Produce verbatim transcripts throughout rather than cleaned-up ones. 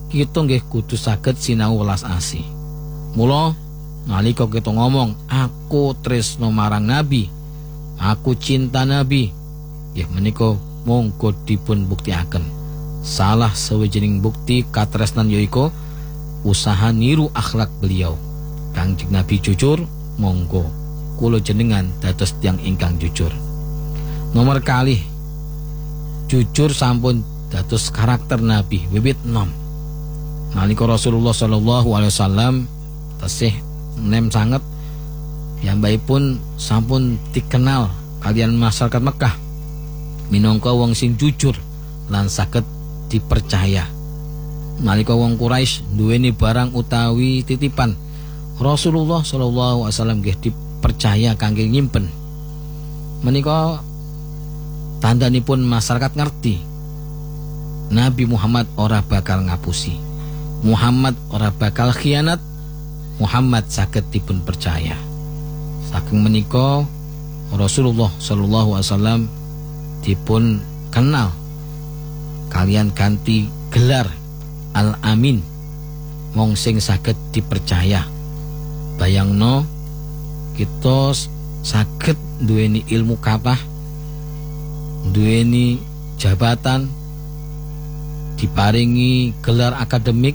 kita nggih kudu saged sinau welas asih. Mula nalika kita ngomong aku tresno marang Nabi, aku cinta Nabi, nggih menika monggo dipun buktiaken. Salah sawijining bukti katresnan yaiku usaha niru akhlak beliau. Kangjeng Nabi jujur, monggo kula jenengan dados tiyang ingkang jujur. Nomor kalih, jujur sampun dados karakter Nabi wiwit nom. Nalika Rasulullah sallallahu alaihi wasallam tasih nem sanget piyambakipun sampun dikenal kalian masyarakat Mekah minangka wong sing jujur lan saged dipercaya. Nalika wong Quraisy duweni barang utawi titipan, Rasulullah sallallahu alaihi wasallam nggih dipercaya kangge nyimpen. Menika tandhanipun masyarakat ngerti Nabi Muhammad ora bakal ngapusi, Muhammad ora bakal khianat, Muhammad saged dipun percaya. Saking menika Rasulullah sallallahu alaihi wasallam dipun kenal kalian ganti gelar Al-Amin, wong sing saged dipercaya. Bayangno kita saged duweni ilmu kathah, duweni jabatan, diparingi gelar akademik,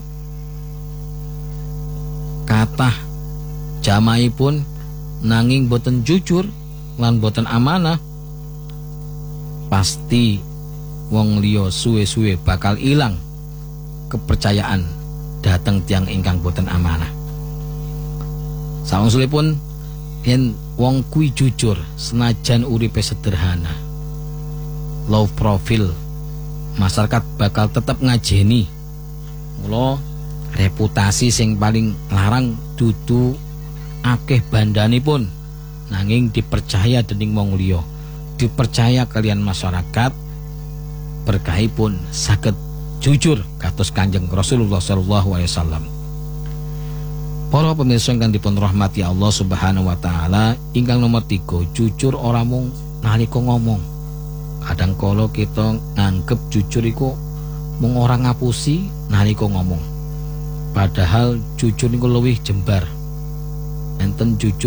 kathah jamaahipun nanging boten jujur lan boten amanah, pasti wong liya suwe-suwe bakal ilang kepercayaan dateng tiang ingkang boten amanah. Sawangsulipun yen wong kuwi jujur senajan uripe sederhana, low profile, masyarakat bakal tetap ngajeni. Mula reputasi sing paling larang dudu akeh bandanipun, nanging dipercaya dening wong liya, dipercaya kalian masyarakat, berkahipun saged jujur kados Kanjeng Rasulullah sallallahu alaihi wasallam. Para pemirsa ingkang dipun rahmati Allah Subhanahu wa taala, ingkang nomor tiga, jujur ora mung nalika ngomong. Kadang kala kita nganggep jujur iku mung ora ngapusi nalika ngomong. Padahal jujur niku luwih jembar. Enten jujur